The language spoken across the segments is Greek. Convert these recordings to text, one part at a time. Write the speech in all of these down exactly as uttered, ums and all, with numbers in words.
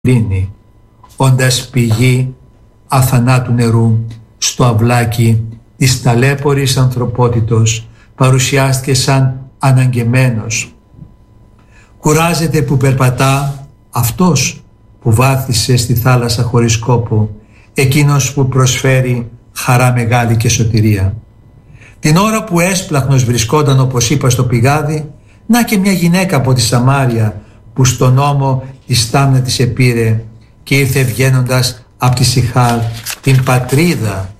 λύνει, όντας πηγή αθανάτου νερού στο αυλάκι της ταλέπορης ανθρωπότητος, παρουσιάστηκε σαν αναγκεμένος. Κουράζεται που περπατά αυτός που βάθησε στη θάλασσα χωρίς κόπο, εκείνος που προσφέρει χαρά μεγάλη και σωτηρία. Την ώρα που έσπλαχνος βρισκόταν, όπως είπα, στο πηγάδι, να και μια γυναίκα από τη Σαμάρια που στον ώμο η στάμνα της επήρε και ήρθε βγαίνοντας από τη Σιχάρ, την πατρίδα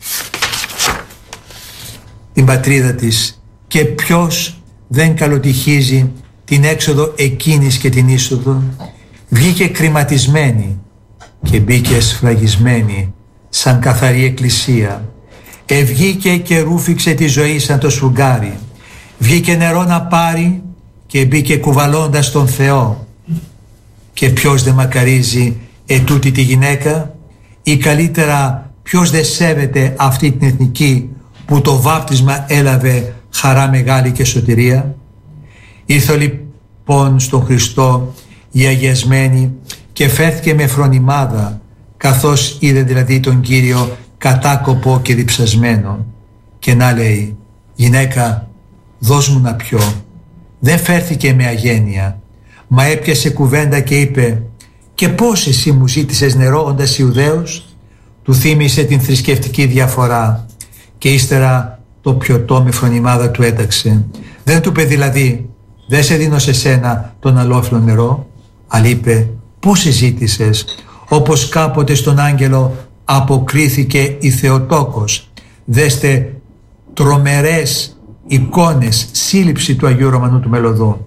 την πατρίδα της, και ποιος δεν καλοτυχίζει την έξοδο εκείνης και την είσοδο. Βγήκε κρηματισμένη και μπήκε σφραγισμένη σαν καθαρή εκκλησία. Ευγήκε και ρούφηξε τη ζωή σαν το σφουγγάρι. Βγήκε νερό να πάρει και μπήκε κουβαλώντας τον Θεό. Και ποιος δεν μακαρίζει ετούτη τη γυναίκα, ή καλύτερα ποιος δεν σέβεται αυτή την εθνική που το βάπτισμα έλαβε χαρά μεγάλη και σωτηρία. Ήρθε λοιπόν στον Χριστό η αγιασμένη και φέρθηκε με φρονιμάδα, καθώς είδε δηλαδή τον Κύριο κατάκοπο και διψασμένο, και να λέει: «Γυναίκα, δώσ' μου να πιω». Δεν φέρθηκε με αγένεια, μα έπιασε κουβέντα και είπε: «Και πώς εσύ μου ζήτησες νερό όντας Ιουδαίος?» Του θύμισε την θρησκευτική διαφορά και ύστερα το πιωτό με φρονιμάδα του έταξε. Δεν του είπε δηλαδή: «Δεν σε δίνω σε σένα τον αλόφιλο νερό», αλλά είπε: «Πώς σε ζήτησες?» Όπως κάποτε στον άγγελο αποκρίθηκε η Θεοτόκος. Δέστε τρομερές εικόνες, σύλληψη του Αγίου Ρωμανού του Μελωδού.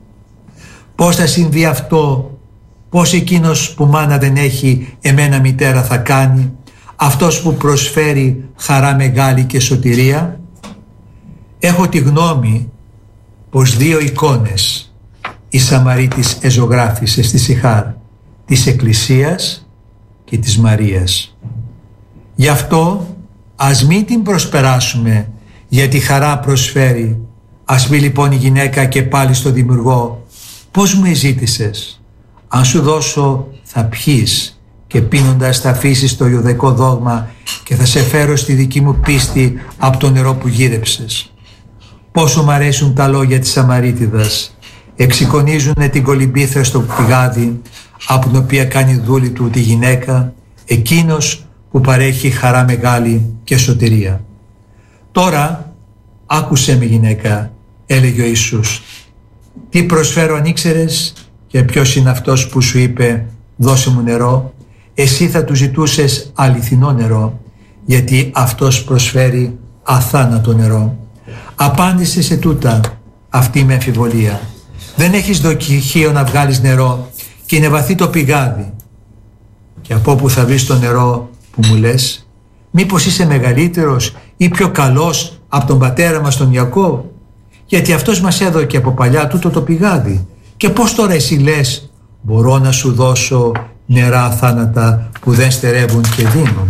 Πώς θα συμβεί αυτό? Πώς εκείνος που μάνα δεν έχει, εμένα μητέρα θα κάνει? Αυτός που προσφέρει χαρά μεγάλη και σωτηρία. Έχω τη γνώμη πως δύο εικόνες η Σαμαρίτης εζωγράφησε στη Σιχάρ, της Εκκλησίας και της Μαρίας. Γι' αυτό ας μην την προσπεράσουμε, γιατί χαρά προσφέρει. Ας πει λοιπόν η γυναίκα και πάλι στο Δημιουργό: «Πώς μου ζήτησες? Αν σου δώσω θα πιείς, και πίνοντας θα αφήσεις το ιουδαϊκό δόγμα και θα σε φέρω στη δική μου πίστη από το νερό που γύρεψες». Πόσο μ' αρέσουν τα λόγια της Σαμαρίτιδας. Εξεικονίζουν την κολυμπήθρα στο πηγάδι, από την οποία κάνει δούλη του τη γυναίκα, εκείνος που παρέχει χαρά μεγάλη και σωτηρία. «Τώρα άκουσέ με, γυναίκα», έλεγε ο Ιησούς. «Τι προσφέρω αν ήξερες και ποιος είναι αυτός που σου είπε δώσε μου νερό? Εσύ θα του ζητούσες αληθινό νερό, γιατί αυτός προσφέρει αθάνατο νερό». Απάντησε σε τούτα αυτή με αμφιβολία. «Δεν έχεις δοκιχείο να βγάλεις νερό και είναι βαθύ το πηγάδι. Και από όπου θα βρεις το νερό που μου λες? Μήπως είσαι μεγαλύτερος ή πιο καλός από τον πατέρα μας τον Ιακώβ? Γιατί αυτός μας έδωκε από παλιά τούτο το πηγάδι. Και πώς τώρα εσύ λες μπορώ να σου δώσω νερά αθάνατα που δεν στερεύουν και δίνουν?»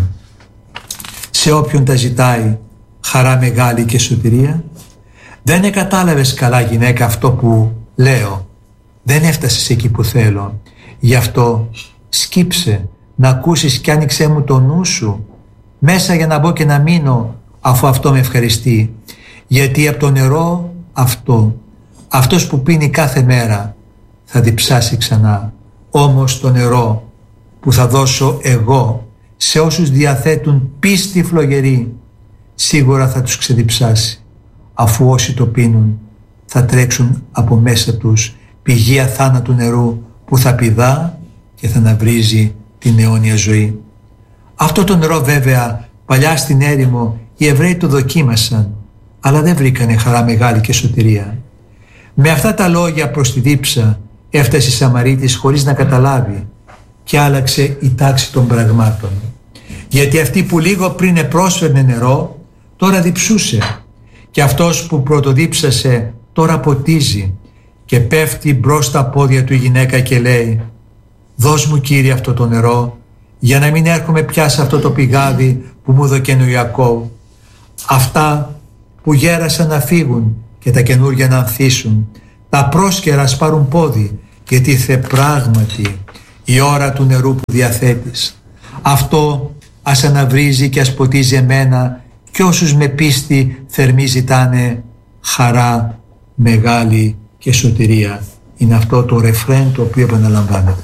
Σε όποιον τα ζητάει χαρά μεγάλη και σωτηρία. Δεν κατάλαβες καλά, γυναίκα, αυτό που λέω. Δεν έφτασες εκεί που θέλω. Γι' αυτό σκύψε να ακούσεις κι άνοιξέ μου το νου σου μέσα για να μπω και να μείνω, αφού αυτό με ευχαριστεί. Γιατί από το νερό αυτό, αυτός που πίνει κάθε μέρα θα διψάσει ξανά. Όμως το νερό που θα δώσω εγώ σε όσους διαθέτουν πίστη φλογερή, σίγουρα θα τους ξεδιψάσει, αφού όσοι το πίνουν θα τρέξουν από μέσα τους πηγή αθάνατου νερού που θα πηδά και θα αναβρίζει την αιώνια ζωή. Αυτό το νερό βέβαια παλιά στην έρημο οι Εβραίοι το δοκίμασαν, αλλά δεν βρήκανε χαρά μεγάλη και σωτηρία. Με αυτά τα λόγια προς τη δίψα έφτασε η Σαμαρίτης χωρίς να καταλάβει και άλλαξε η τάξη των πραγμάτων. Γιατί αυτή που λίγο πριν επρόσφερνε νερό τώρα διψούσε, και αυτός που πρωτοδίψασε τώρα ποτίζει, και πέφτει μπρος στα πόδια του η γυναίκα και λέει: «Δώσ' μου, Κύριε, αυτό το νερό, για να μην έρχομαι πια σε αυτό το πηγάδι που μου δοκένει ο Ιακώβ. Αυτά που γέρασαν να φύγουν και τα καινούργια να ανθίσουν, τα πρόσκαιρα σπάρουν πόδι, γιατί ήρθε πράγματι η ώρα του νερού που διαθέτεις. Αυτό ας αναβρίζει και ας ποτίζει εμένα κι όσους με πίστη θερμή ζητάνε χαρά μεγάλη και σωτηρία. Είναι αυτό το ρεφρέν το οποίο επαναλαμβάνεται.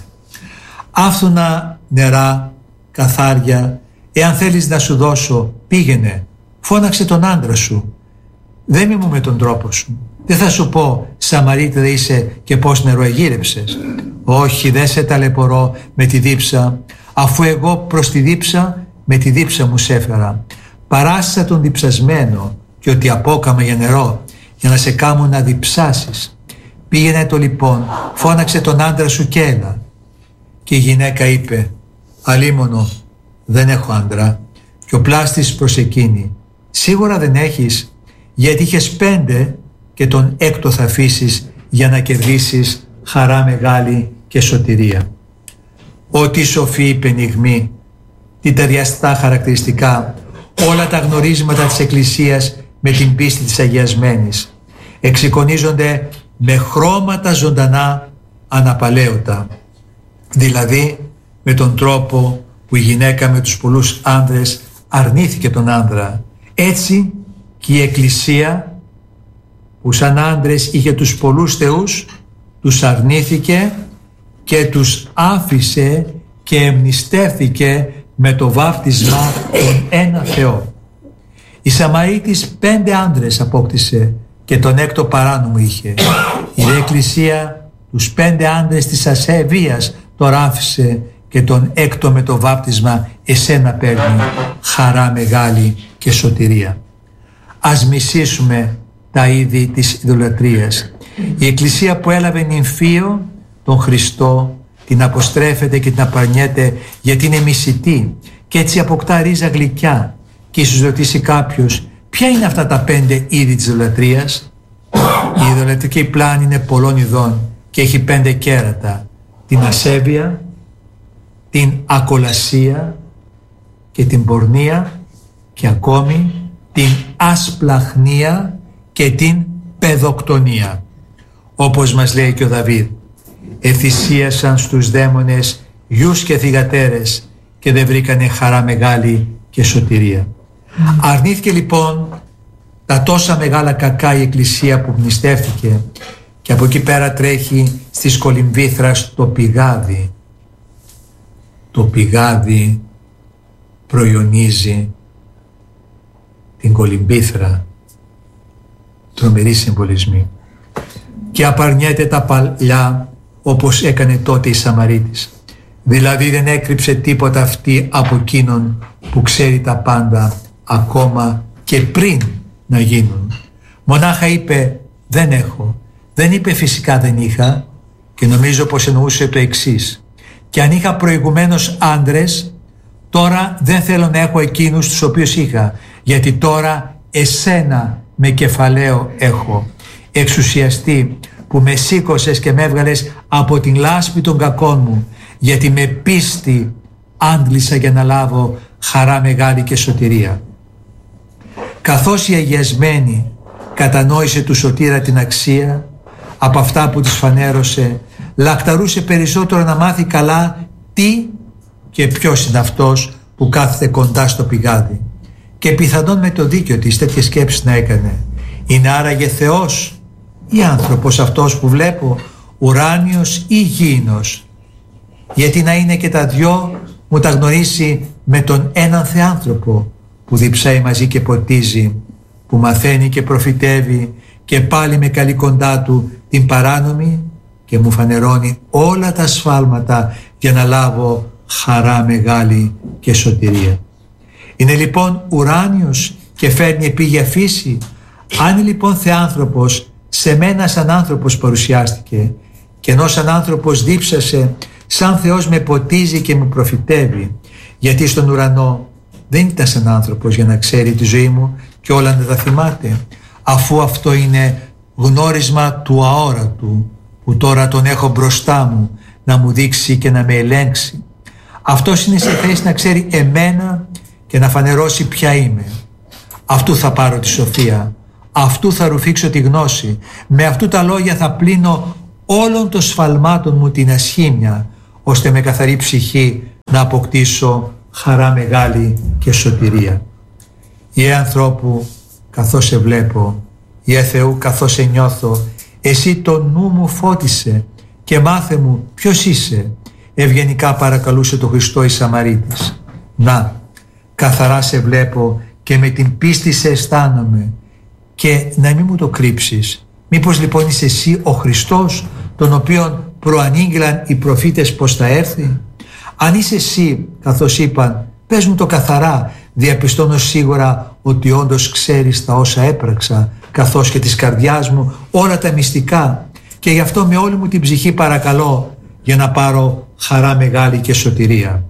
Άφθονα νερά, καθάρια, εάν θέλεις να σου δώσω, πήγαινε, φώναξε τον άντρα σου. Δεν μη μου με τον τρόπο σου. Δεν θα σου πω Σαμαρίτιδα είσαι και πώς νερό εγείρεψες. Όχι, δεν σε ταλαιπωρώ με τη δίψα, αφού εγώ προς τη δίψα με τη δίψα μου σε έφερα. Παράσισα τον διψασμένο και ότι απόκαμα για νερό, για να σε κάμω να διψάσεις. Πήγαινε το λοιπόν, φώναξε τον άντρα σου και έλα. Και η γυναίκα είπε, αλίμονο, δεν έχω άντρα. Και ο πλάστης προς εκείνη, σίγουρα δεν έχεις, γιατί είχες πέντε και τον έκτο θα αφήσεις για να κερδίσεις χαρά μεγάλη και σωτηρία. Ό,τι σοφή πενιγμή, τι ταιριαστά χαρακτηριστικά, όλα τα γνωρίσματα της Εκκλησίας με την πίστη της αγιασμένης εξεικονίζονται με χρώματα ζωντανά αναπαλαίωτα, δηλαδή με τον τρόπο που η γυναίκα με τους πολλούς άνδρες αρνήθηκε τον άνδρα. Έτσι και η Εκκλησία που σαν άνδρες είχε τους πολλούς θεούς, τους αρνήθηκε και τους άφησε και εμνηστεύθηκε με το βάπτισμα τον ένα Θεό. Η Σαμαρίτης πέντε άνδρες απόκτησε και τον έκτο παράνομο είχε. Η Εκκλησία τους πέντε άνδρες της ασεβίας τώρα άφησε και τον έκτο με το βάπτισμα εσένα παίρνει χαρά μεγάλη και σωτηρία. Ας μισήσουμε τα είδη της ιδωλατρίας. Η Εκκλησία που έλαβε νυμφίο τον Χριστό την αποστρέφεται και την απαρνιέται γιατί είναι μισητή και έτσι αποκτά ρίζα γλυκιά. Και ίσως ρωτήσει κάποιος ποια είναι αυτά τα πέντε είδη της ιδωλατρίας. Η ιδωλατρική πλάνη είναι πολλών ειδών και έχει πέντε κέρατα: την ασέβεια, την ακολασία και την πορνεία και ακόμη την ασπλαχνία και την παιδοκτονία. Όπως μας λέει και ο Δαβίδ, εθυσίασαν στους δαίμονες γιους και θυγατέρες και δεν βρήκανε χαρά μεγάλη και σωτηρία. Mm. Αρνήθηκε λοιπόν τα τόσα μεγάλα κακά η Εκκλησία που πνηστεύτηκε και από εκεί πέρα τρέχει στις Κολυμβήθρας το πηγάδι. Το πηγάδι προϊονίζει την Κολυμβήθρα. Τρομερή συμβολισμή. Και απαρνιέται τα παλιά όπως έκανε τότε η Σαμαρίτης. Δηλαδή δεν έκρυψε τίποτα αυτή από εκείνον που ξέρει τα πάντα ακόμα και πριν να γίνουν. Μονάχα είπε δεν έχω. Δεν είπε φυσικά δεν είχα και νομίζω πως εννοούσε το εξής. Και αν είχα προηγουμένως άντρες, τώρα δεν θέλω να έχω εκείνους τους οποίους είχα, γιατί τώρα εσένα με κεφαλαίο έχω. Εξουσιαστή που με σήκωσες και με έβγαλες από την λάσπη των κακών μου, γιατί με πίστη άντλησα για να λάβω χαρά μεγάλη και σωτηρία. Καθώς η αγιασμένη κατανόησε του σωτήρα την αξία από αυτά που της φανέρωσε, λακταρούσε περισσότερο να μάθει καλά τι και ποιος είναι αυτός που κάθεται κοντά στο πηγάδι. Και πιθανόν με το δίκιο της τέτοιες σκέψεις να έκανε. Είναι άραγε Θεός ή άνθρωπος αυτός που βλέπω, ουράνιος ή γήινος? Γιατί να είναι και τα δυο μου τα γνωρίσει με τον έναν θεάνθρωπο που διψάει μαζί και ποτίζει, που μαθαίνει και προφητεύει και πάλι με καλεί κοντά του την παράνομη και μου φανερώνει όλα τα σφάλματα για να λάβω χαρά μεγάλη και σωτηρία. Είναι λοιπόν ουράνιος και φέρνει επίγεια φύση. Αν είναι λοιπόν θεάνθρωπος, σε μένα σαν άνθρωπος παρουσιάστηκε, και ενώ σαν άνθρωπος δίψασε, σαν Θεός με ποτίζει και μου προφητεύει, γιατί στον ουρανό δεν ήταν σαν άνθρωπος για να ξέρει τη ζωή μου και όλα να τα θυμάται, αφού αυτό είναι γνώρισμα του αόρατου που τώρα τον έχω μπροστά μου να μου δείξει και να με ελέγξει. Αυτός είναι σε θέση να ξέρει εμένα και να φανερώσει ποια είμαι. Αυτού θα πάρω τη σοφία, αυτού θα ρουφήξω τη γνώση, με αυτού τα λόγια θα πλύνω όλων των σφαλμάτων μου την ασχήμια, ώστε με καθαρή ψυχή να αποκτήσω χαρά μεγάλη και σωτηρία. Ιε ανθρώπου, καθώς σε βλέπω, Ιε Θεού, καθώς σε νιώθω, εσύ το νου μου φώτισε και μάθε μου ποιος είσαι. Ευγενικά παρακαλούσε το Χριστό η Σαμαρίτης. Να, καθαρά σε βλέπω και με την πίστη σε αισθάνομαι, και να μην μου το κρύψεις. Μήπως λοιπόν είσαι εσύ ο Χριστός, τον οποίον προανήγγειλαν οι προφήτες πως θα έρθει? Αν είσαι εσύ, καθώς είπαν, πες μου το καθαρά, διαπιστώνω σίγουρα ότι όντως ξέρεις τα όσα έπραξα, καθώς και της καρδιάς μου όλα τα μυστικά, και γι' αυτό με όλη μου την ψυχή παρακαλώ, για να πάρω χαρά μεγάλη και σωτηρία.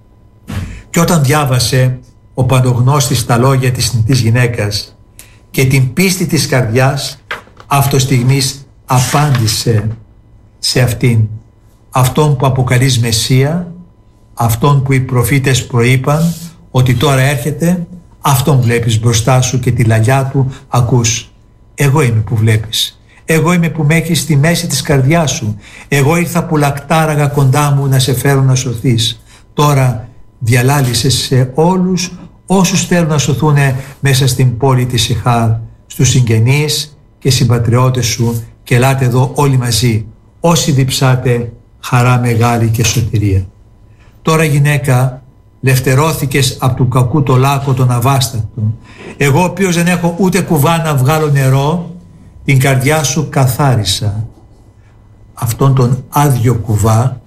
Και όταν διάβασε ο παντογνώστης τα λόγια της θνητής γυναίκας και την πίστη της καρδιάς, αυτός στιγμής απάντησε σε αυτήν, αυτόν που αποκαλείς Μεσσία, αυτόν που οι προφήτες προείπαν ότι τώρα έρχεται, αυτόν βλέπεις μπροστά σου και τη λαλιά του ακούς. Εγώ είμαι που βλέπεις. Εγώ είμαι που με έχεις στη μέση της καρδιάς σου. Εγώ ήρθα που λακτάραγα κοντά μου να σε φέρω να σωθείς. Τώρα διαλάλησες σε όλους όσους θέλουν να σωθούν μέσα στην πόλη της Ιχάρ, στους συγγενείς και συμπατριώτες σου, και ελάτε εδώ όλοι μαζί, όσοι διψάτε χαρά μεγάλη και σωτηρία. Τώρα γυναίκα, λευτερώθηκες από του κακού το λάκκο τον αβάστατο. Εγώ, ο οποίος δεν έχω ούτε κουβά να βγάλω νερό, την καρδιά σου καθάρισα. Αυτόν τον άδειο κουβά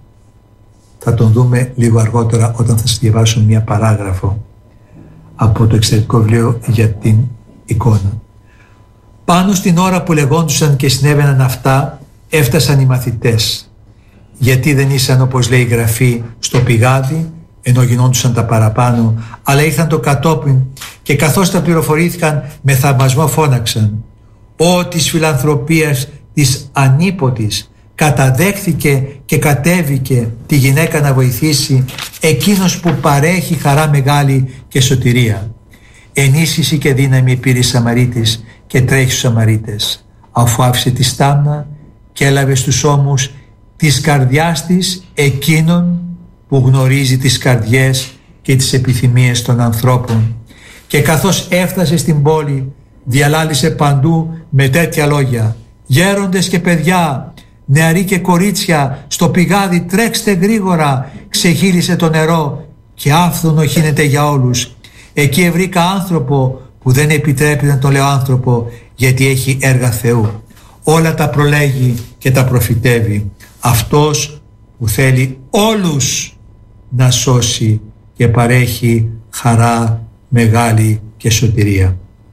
θα τον δούμε λίγο αργότερα, όταν θα σας διαβάσω μία παράγραφο από το εξαιρετικό βιβλίο για την εικόνα. Πάνω στην ώρα που λεγόντουσαν και συνέβαιναν αυτά, έφτασαν οι μαθητές. Γιατί δεν ήσαν, όπως λέει η Γραφή, στο πηγάδι, ενώ γινόντουσαν τα παραπάνω, αλλά ήρθαν το κατόπιν, και καθώς τα πληροφορήθηκαν, με θαυμασμό φώναξαν: «Ω της φιλανθρωπίας της ανίποτης, καταδέχθηκε και κατέβηκε τη γυναίκα να βοηθήσει εκείνος που παρέχει χαρά μεγάλη και σωτηρία. Ενίσχυση και δύναμη πήρε η Σαμαρίτης και τρέχει στους Σαμαρίτες, αφού άφησε τη στάμνα και έλαβε στους ώμους της καρδιάς της εκείνον που γνωρίζει τις καρδιές και τις επιθυμίες των ανθρώπων, και καθώς έφτασε στην πόλη διαλάλησε παντού με τέτοια λόγια: «Γέροντες και παιδιά, νεαροί και κορίτσια, στο πηγάδι τρέξτε γρήγορα, ξεχύλισε το νερό και άφθονο χύνεται για όλους. Εκεί ευρήκα άνθρωπο που δεν επιτρέπει να τον λέω άνθρωπο, γιατί έχει έργα Θεού. Όλα τα προλέγει και τα προφητεύει. Αυτός που θέλει όλους να σώσει και παρέχει χαρά μεγάλη και σωτηρία».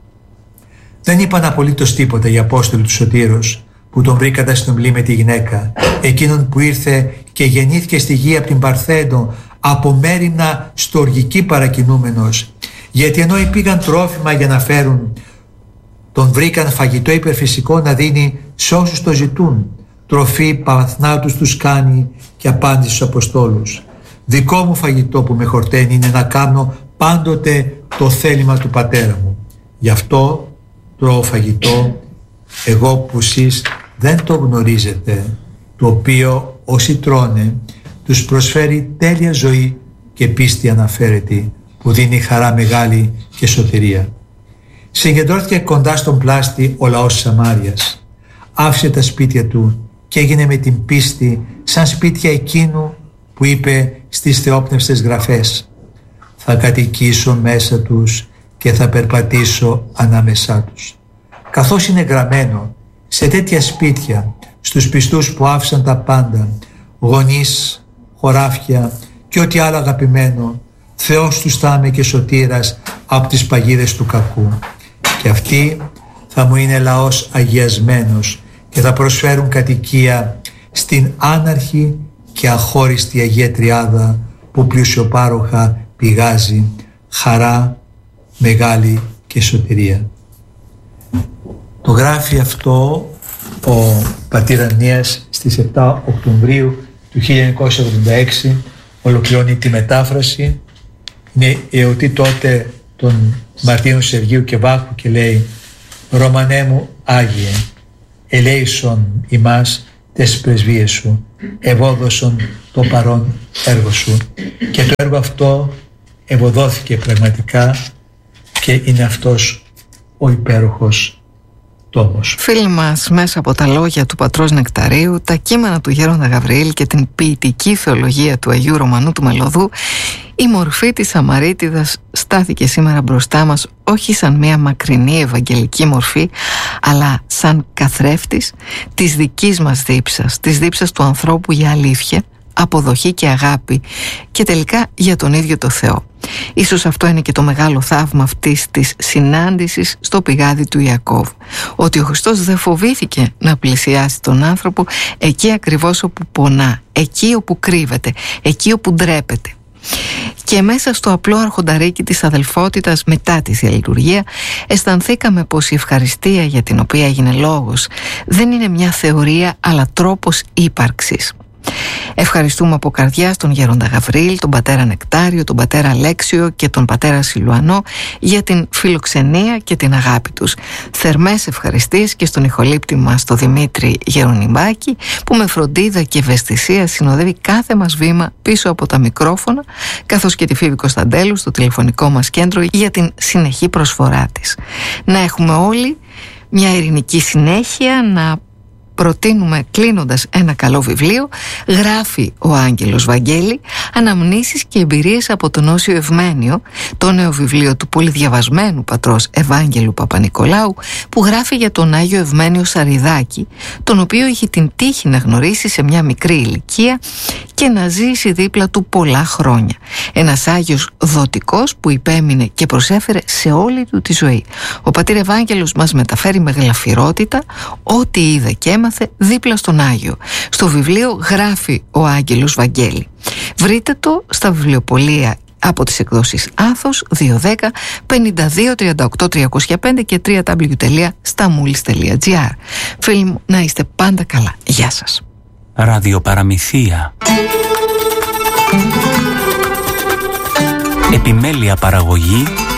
Δεν είπαν απολύτως τίποτα οι Απόστολοι του Σωτήρος, που τον βρήκαν στην ομιλία με τη γυναίκα, εκείνον που ήρθε και γεννήθηκε στη γη από την Παρθένο, από μέριμνα στοργική παρακινούμενος. Γιατί ενώ πήγαν τρόφιμα για να φέρουν, τον βρήκαν φαγητό υπερφυσικό να δίνει σε όσους το ζητούν. Τροφή παθνάτους τους κάνει, και απάντησε στους Αποστόλους: «Δικό μου φαγητό που με χορταίνει είναι να κάνω πάντοτε το θέλημα του Πατέρα μου. Γι' αυτό τρώω φαγητό εγώ που εσείς δεν το γνωρίζετε, το οποίο όσοι τρώνε τους προσφέρει τέλεια ζωή και πίστη αναφέρετη, που δίνει χαρά μεγάλη και σωτηρία». Συγκεντρώθηκε κοντά στον πλάστη ο λαός της Σαμάριας. Άφησε τα σπίτια του και έγινε με την πίστη σαν σπίτια εκείνου που είπε στις θεόπνευστες γραφές: «Θα κατοικήσω μέσα τους και θα περπατήσω ανάμεσά τους». Καθώς είναι γραμμένο, σε τέτοια σπίτια, στους πιστούς που άφησαν τα πάντα, γονείς, χωράφια και ό,τι άλλο αγαπημένο, Θεός τους θα είμαι και σωτήρας από τις παγίδες του κακού. Και αυτοί θα μου είναι λαός αγιασμένος και θα προσφέρουν κατοικία στην άναρχη και αχώριστη Αγία Τριάδα, που πλουσιοπάροχα πηγάζει χαρά μεγάλη και σωτηρία. Το γράφει αυτό ο πατήρ Αννίας στις επτά Οκτωβρίου του χίλια εννιακόσια ογδόντα έξι, ολοκληρώνει τη μετάφραση. Είναι εορτή τότε των Μαρτίνου Σεργίου και Βάχου και λέει: «Ρωμανέ μου Άγιε, ελέησον ημάς τες πρεσβείες σου». ευόδωσον το παρόν έργο σου. Και το έργο αυτό ευωδόθηκε πραγματικά και είναι αυτός ο υπέροχος τόμος. Φίλοι μας, μέσα από τα λόγια του πατρός Νεκταρίου, τα κείμενα του Γέροντα Γαβριήλ και την ποιητική θεολογία του Αγίου Ρωμανού του Μελωδού, η μορφή της Σαμαρίτιδας στάθηκε σήμερα μπροστά μας όχι σαν μια μακρινή ευαγγελική μορφή, αλλά σαν καθρέφτης της δικής μας δίψας, της δίψας του ανθρώπου για αλήθεια, αποδοχή και αγάπη και τελικά για τον ίδιο το Θεό. Ίσως αυτό είναι και το μεγάλο θαύμα αυτής της συνάντησης στο πηγάδι του Ιακώβ, ότι ο Χριστός δεν φοβήθηκε να πλησιάσει τον άνθρωπο εκεί ακριβώς όπου πονά, εκεί όπου κρύβεται, εκεί όπου ντρέπεται. Και μέσα στο απλό αρχονταρίκι της αδελφότητας μετά τη Θεία Λειτουργία αισθανθήκαμε πως η ευχαριστία για την οποία έγινε λόγος δεν είναι μια θεωρία αλλά τρόπος ύπαρξης. Ευχαριστούμε από καρδιάς τον Γέροντα Γαβριήλ, τον πατέρα Νεκτάριο, τον πατέρα Αλέξιο και τον πατέρα Σιλουανό για την φιλοξενία και την αγάπη τους. Θερμές ευχαριστίες και στον ηχολήπτη μας τον Δημήτρη Γερονιμπάκη, που με φροντίδα και ευαισθησία συνοδεύει κάθε μας βήμα πίσω από τα μικρόφωνα, καθώς και τη Φίβη Κωνσταντέλου στο τηλεφωνικό μας κέντρο για την συνεχή προσφορά της. Να έχουμε όλοι μια ειρηνική συνέχεια, να προτείνουμε κλείνοντας ένα καλό βιβλίο. Γράφει ο Άγγελος Βαγγέλη, αναμνήσεις και εμπειρίες από τον Όσιο Ευμένιο, το νέο βιβλίο του πολύ διαβασμένου πατρός Ευάγγελου Παπα-Νικολάου, που γράφει για τον Άγιο Ευμένιο Σαριδάκη, τον οποίο είχε την τύχη να γνωρίσει σε μια μικρή ηλικία και να ζήσει δίπλα του πολλά χρόνια. Ένας Άγιος δοτικός που υπέμεινε και προσέφερε σε όλη του τη ζωή. Ο πατήρ Ευάγγελος μας μεταφέρει με γλαφυρότητα ό,τι είδε και έμαθε δίπλα στον Άγιο. Στο βιβλίο γράφει ο Άγγελος Βαγγέλη. Βρείτε το στα βιβλιοπωλεία από τις εκδόσεις Άθος δύο δέκα πενήντα δύο τριάντα οκτώ τριακόσια πέντε και double-u double-u double-u τελεία σταμούλης τελεία τζι άρ. Φίλοι μου, να είστε πάντα καλά. Γεια σας. Ραδιοπαραμυθία. Επιμέλεια παραγωγή